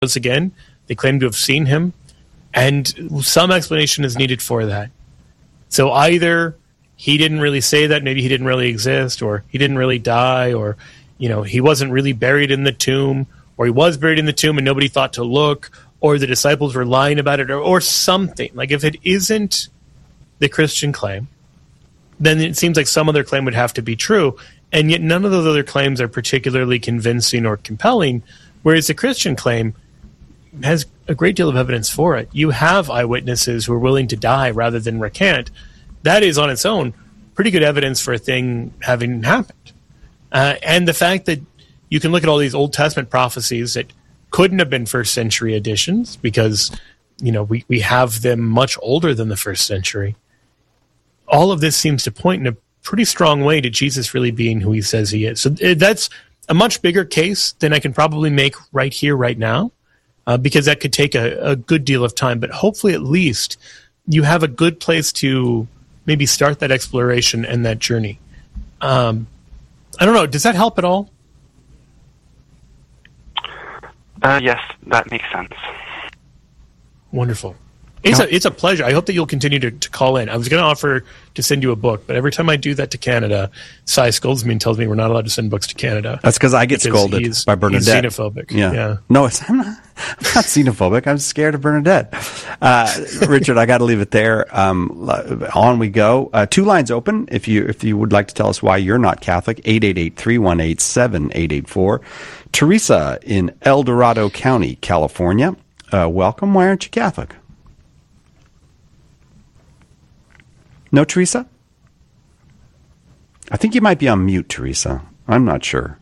rose again. They claim to have seen him, and some explanation is needed for that. So either he didn't really say that, maybe he didn't really exist, or he didn't really die, or he wasn't really buried in the tomb, or he was buried in the tomb and nobody thought to look, or the disciples were lying about it, or something. Like, if it isn't the Christian claim, then it seems like some other claim would have to be true, and yet none of those other claims are particularly convincing or compelling, whereas the Christian claim has a great deal of evidence for it. You have eyewitnesses who are willing to die rather than recant. That is on its own pretty good evidence for a thing having happened. And the fact that you can look at all these Old Testament prophecies that couldn't have been first century editions because, we have them much older than the first century. All of this seems to point in a pretty strong way to Jesus really being who he says he is. So that's a much bigger case than I can probably make right here, right now, because that could take a good deal of time. But hopefully at least you have a good place to maybe start that exploration and that journey. I don't know. Does that help at all? Yes, that makes sense. Wonderful. It's a pleasure. I hope that you'll continue to call in. I was going to offer to send you a book, but every time I do that to Canada, Cy scolds me and tells me we're not allowed to send books to Canada. That's because I get scolded by Bernadette. He's xenophobic. Yeah. No, I'm not xenophobic. I'm scared of Bernadette. Richard, I got to leave it there. On we go. 2 lines open. If you would like to tell us why you're not Catholic, 888-318-7884. Teresa in El Dorado County, California. Welcome. Why aren't you Catholic? No, Teresa? I think you might be on mute, Teresa. I'm not sure.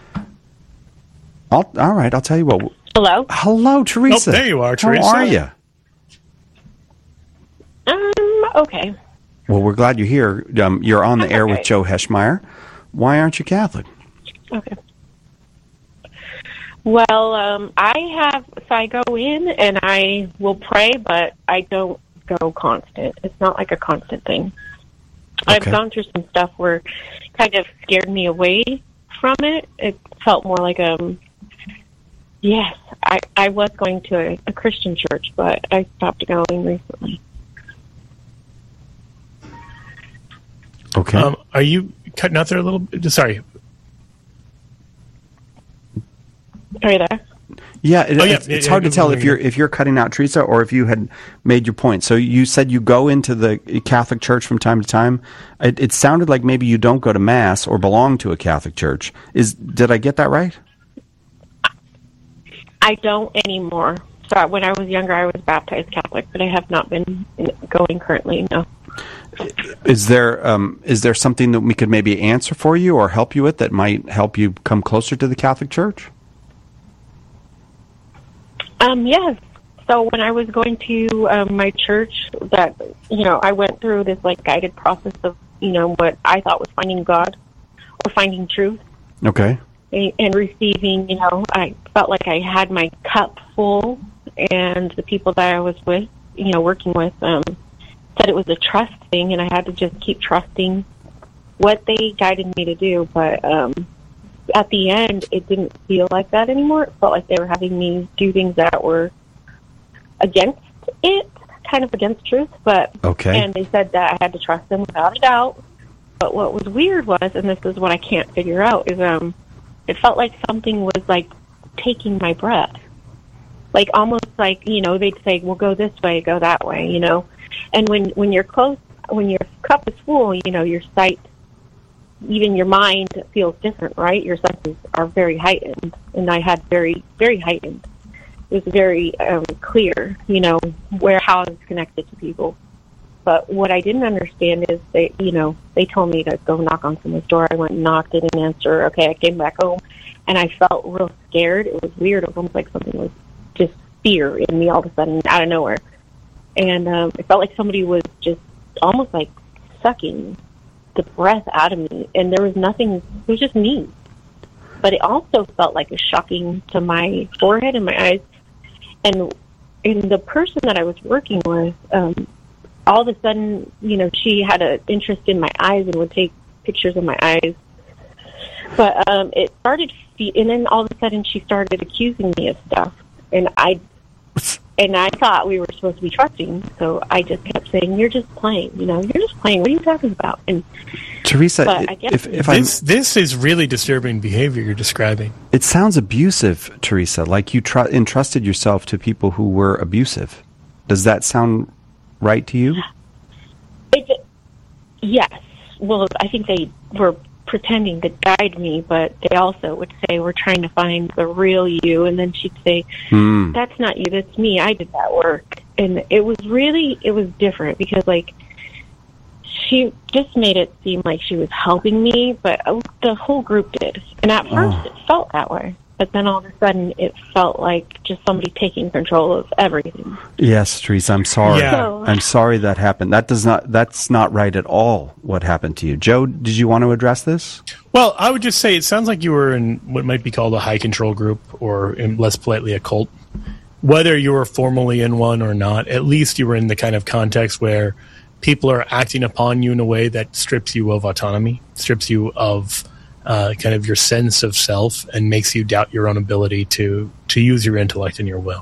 All right, I'll tell you what. Hello? Hello, Teresa. Oh, there you are, Teresa. How are you? Okay. Well, we're glad you're here. You're on the air with Joe Heschmeyer. Why aren't you Catholic? Okay. Well, I go in and I will pray, but I don't go constant. It's not like a constant thing. Okay. I've gone through some stuff where it kind of scared me away from it. It felt more like yes, I was going to a Christian church, but I stopped going recently. Okay. Are you cutting out there a little bit? Sorry. Are you there? Yeah, it's hard to tell if you're cutting out, Teresa, or if you had made your point. So you said you go into the Catholic Church from time to time. It sounded like maybe you don't go to Mass or belong to a Catholic Church. Did I get that right? I don't anymore. So when I was younger, I was baptized Catholic, but I have not been going currently, no. Is there something that we could maybe answer for you or help you with that might help you come closer to the Catholic Church? Yes. So when I was going to my church, that I went through this guided process of what I thought was finding God or finding truth. Okay. And receiving, I felt like I had my cup full, and the people that I was with, working with, said it was a trust thing, and I had to just keep trusting what they guided me to do. But at the end, it didn't feel like that anymore. It felt like they were having me do things that were against it, kind of against truth. But okay. And they said that I had to trust them without a doubt. But what was weird was, and this is what I can't figure out, is it felt like something was taking my breath. Almost they'd say, well, go this way, go that way, And when you're close, when your cup is full, your sight, even your mind feels different, right? Your senses are very heightened, and I had very, very heightened. It was very clear, how I was connected to people. But what I didn't understand is they told me to go knock on someone's door. I went and knocked, they didn't answer. Okay, I came back home, and I felt real scared. It was weird. It was almost like something was just fear in me all of a sudden, out of nowhere. And it felt like somebody was just almost sucking the breath out of me, and there was nothing. It was just me. But it also felt like a shocking to my forehead and my eyes. And the person that I was working with, all of a sudden, she had an interest in my eyes and would take pictures of my eyes. But it started, and then all of a sudden she started accusing me of stuff. And I thought we were supposed to be trusting, so I just kept saying, "You're just playing, you're just playing. What are you talking about?" And Teresa, this is really disturbing behavior you're describing. It sounds abusive, Teresa, like you entrusted yourself to people who were abusive. Does that sound right to you? Yes. Well, I think they were pretending to guide me, but they also would say, "We're trying to find the real you," and then she'd say, "That's not you, that's me. I did that work." And it was different because, like, she just made it seem like she was helping me, but the whole group did. And at first it felt that way, but then all of a sudden it felt like just somebody taking control of everything. Yes, Teresa, I'm sorry. Yeah. So, I'm sorry that happened. That's not right at all what happened to you. Joe, did you want to address this? Well, I would just say it sounds like you were in what might be called a high control group, or less politely, a cult. Whether you were formally in one or not, at least you were in the kind of context where people are acting upon you in a way that strips you of autonomy, strips you of kind of your sense of self, and makes you doubt your own ability to use your intellect and your will.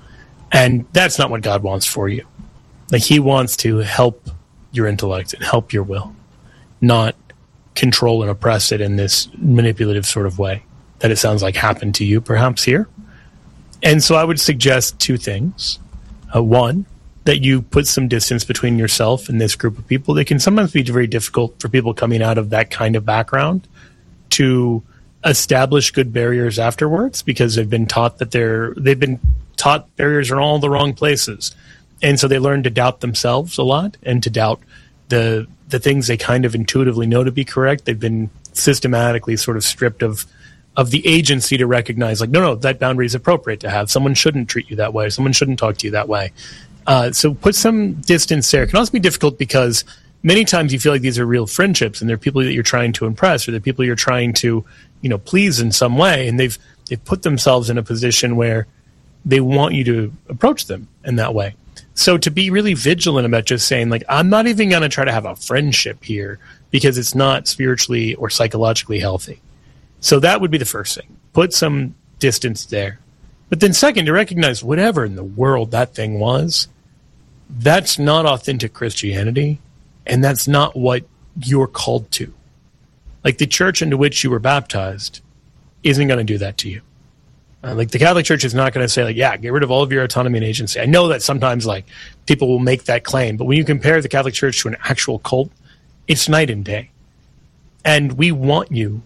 And that's not what God wants for you. Like, he wants to help your intellect and help your will, not control and oppress it in this manipulative sort of way that it sounds like happened to you perhaps here. And so I would suggest two things. One, that you put some distance between yourself and this group of people. It can sometimes be very difficult for people coming out of that kind of background to establish good barriers afterwards, because they've been taught barriers are in all the wrong places. And so they learn to doubt themselves a lot and to doubt the things they kind of intuitively know to be correct. They've been systematically sort of stripped of the agency to recognize, like, no, that boundary is appropriate to have. Someone shouldn't treat you that way. Someone shouldn't talk to you that way. So put some distance there. It can also be difficult because many times you feel like these are real friendships and they're people that you're trying to impress, or they're people you're trying to, please in some way. And they've put themselves in a position where they want you to approach them in that way. So to be really vigilant about just saying, like, I'm not even going to try to have a friendship here because it's not spiritually or psychologically healthy. So that would be the first thing. Put some distance there. But then second, to recognize whatever in the world that thing was, that's not authentic Christianity, and that's not what you're called to. Like, the church into which you were baptized isn't going to do that to you. Like, the Catholic Church is not going to say, like, yeah, get rid of all of your autonomy and agency. I know that sometimes, like, people will make that claim, but when you compare the Catholic Church to an actual cult, it's night and day. And we want you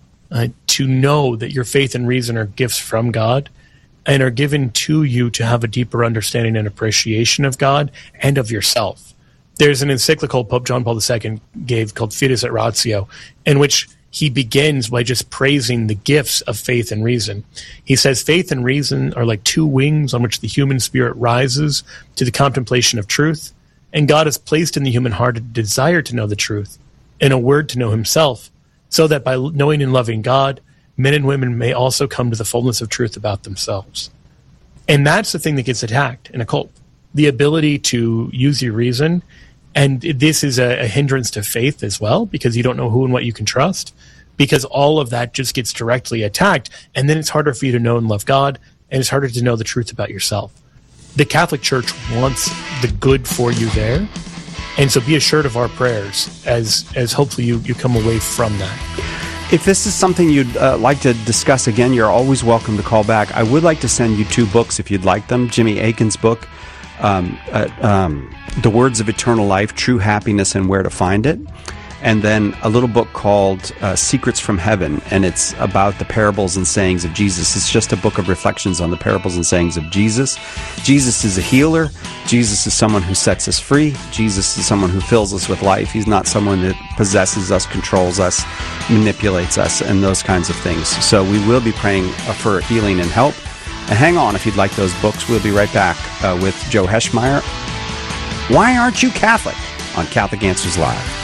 to know that your faith and reason are gifts from God and are given to you to have a deeper understanding and appreciation of God and of yourself. There's an encyclical Pope John Paul II gave called Fides et Ratio, in which he begins by just praising the gifts of faith and reason. He says faith and reason are like two wings on which the human spirit rises to the contemplation of truth, and God has placed in the human heart a desire to know the truth and a word to know himself, so that by knowing and loving God, men and women may also come to the fullness of truth about themselves. And that's the thing that gets attacked in a cult. The ability to use your reason. And this is a hindrance to faith as well, because you don't know who and what you can trust, because all of that just gets directly attacked. And then it's harder for you to know and love God, and it's harder to know the truth about yourself. The Catholic Church wants the good for you there. And so be assured of our prayers as hopefully you come away from that. If this is something you'd like to discuss again, you're always welcome to call back. I would like to send you 2 books if you'd like them. Jimmy Akin's book, The Words of Eternal Life, True Happiness and Where to Find It. And then a little book called Secrets from Heaven, and it's about the parables and sayings of Jesus. It's just a book of reflections on the parables and sayings of Jesus. Jesus is a healer. Jesus is someone who sets us free. Jesus is someone who fills us with life. He's not someone that possesses us, controls us, manipulates us, and those kinds of things. So we will be praying for healing and help. And hang on if you'd like those books. We'll be right back with Joe Heschmeyer. Why Aren't You Catholic? On Catholic Answers Live.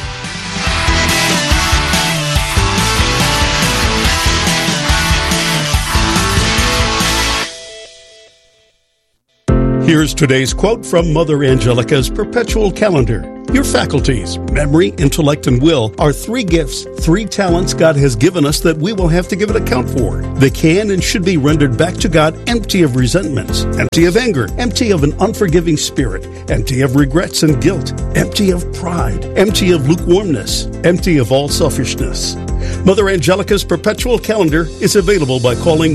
Here's today's quote from Mother Angelica's Perpetual Calendar. Your faculties, memory, intellect, and will, are 3 gifts, 3 talents God has given us that we will have to give an account for. They can and should be rendered back to God empty of resentments, empty of anger, empty of an unforgiving spirit, empty of regrets and guilt, empty of pride, empty of lukewarmness, empty of all selfishness. Mother Angelica's perpetual calendar is available by calling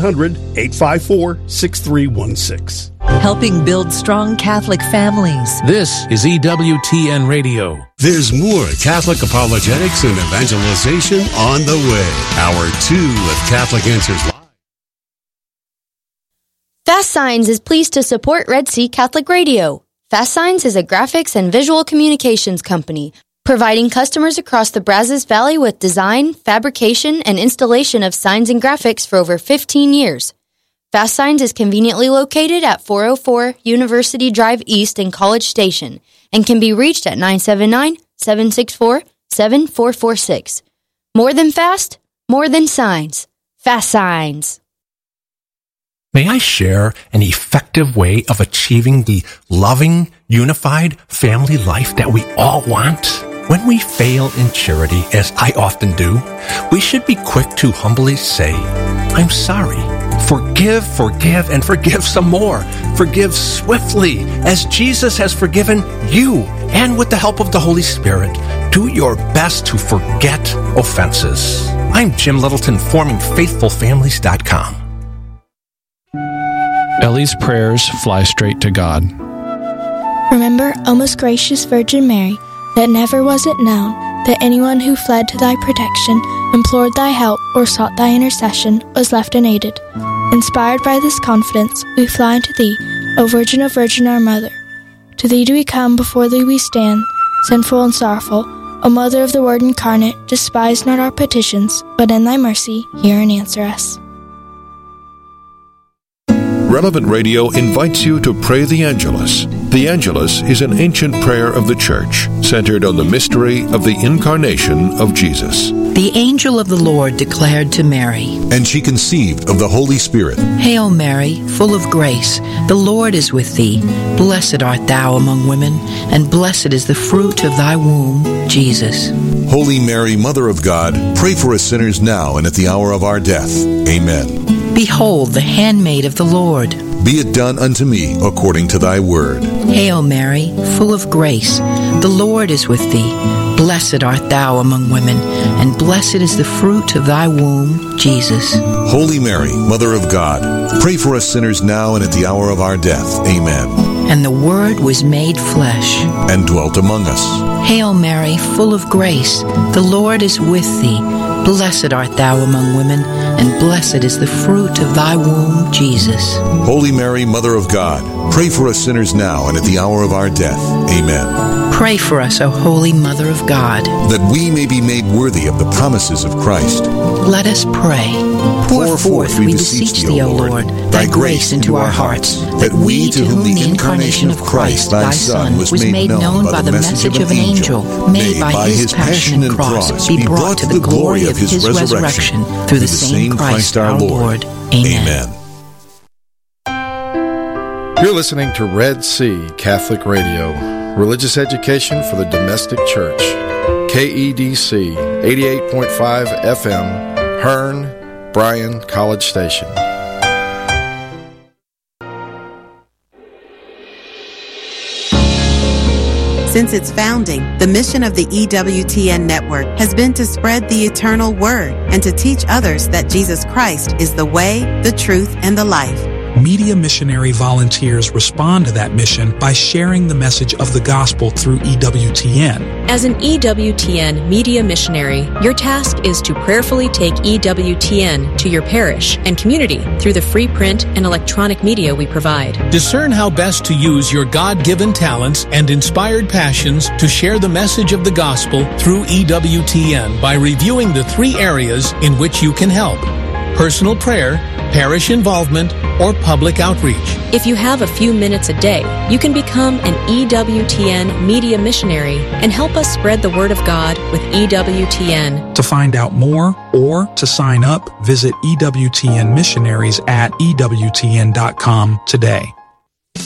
1-800-854-6316. Helping build strong Catholic families. This is EWTN Radio. There's more Catholic apologetics and evangelization on the way. Hour 2 of Catholic Answers Live. Fast Signs is pleased to support Red Sea Catholic Radio. Fast Signs is a graphics and visual communications company, providing customers across the Brazos Valley with design, fabrication, and installation of signs and graphics for over 15 years. Fast Signs is conveniently located at 404 University Drive East in College Station and can be reached at 979-764-7446. More than fast, more than signs. Fast Signs. May I share an effective way of achieving the loving, unified family life that we all want? When we fail in charity, as I often do, we should be quick to humbly say, I'm sorry. Forgive, and forgive some more. Forgive swiftly, as Jesus has forgiven you. And with the help of the Holy Spirit, do your best to forget offenses. I'm Jim Littleton, formingfaithfulfamilies.com. Ellie's prayers fly straight to God. Remember, O most gracious Virgin Mary, that never was it known that anyone who fled to thy protection, implored thy help, or sought thy intercession was left unaided. Inspired by this confidence, we fly unto thee, O Virgin of Virgin, our Mother. To thee do we come, before thee we stand, sinful and sorrowful. O Mother of the Word incarnate, despise not our petitions, but in thy mercy hear and answer us. Relevant Radio invites you to pray the Angelus. The Angelus is an ancient prayer of the Church, centered on the mystery of the incarnation of Jesus. The angel of the Lord declared to Mary, and she conceived of the Holy Spirit. Hail Mary, full of grace, the Lord is with thee. Blessed art thou among women, and blessed is the fruit of thy womb, Jesus. Holy Mary, Mother of God, pray for us sinners now and at the hour of our death. Amen. Behold, the handmaid of the Lord. Be it done unto me according to thy word. Hail Mary, full of grace, the Lord is with thee. Blessed art thou among women, and blessed is the fruit of thy womb, Jesus. Holy Mary, Mother of God, pray for us sinners now and at the hour of our death. Amen. And the Word was made flesh, and dwelt among us. Hail Mary, full of grace, the Lord is with thee. Blessed art thou among women, and blessed is the fruit of thy womb, Jesus. Holy Mary, Mother of God, pray for us sinners now and at the hour of our death. Amen. Pray for us, O Holy Mother of God, that we may be made worthy of the promises of Christ. Let us pray. Pour forth, we beseech thee, O Lord, thy grace into our hearts, that we, to whom the incarnation of Christ, thy Son, was made known by the message of an angel, may by his passion and cross be brought to the glory of his resurrection, through the same Christ our Lord. Amen. You're listening to Red Sea Catholic Radio, religious education for the domestic church. KEDC 88.5 FM, Hearn, Bryan, College Station. Since its founding, the mission of the EWTN network has been to spread the eternal word and to teach others that Jesus Christ is the way, the truth, and the life. Media missionary volunteers respond to that mission by sharing the message of the gospel through EWTN. As an EWTN media missionary, your task is to prayerfully take EWTN to your parish and community through the free print and electronic media we provide. Discern how best to use your God-given talents and inspired passions to share the message of the gospel through EWTN by reviewing the 3 areas in which you can help: personal prayer, parish involvement, or public outreach. If you have a few minutes a day, you can become an EWTN media missionary and help us spread the word of God with EWTN. To find out more or to sign up, visit EWTN Missionaries at EWTN.com today.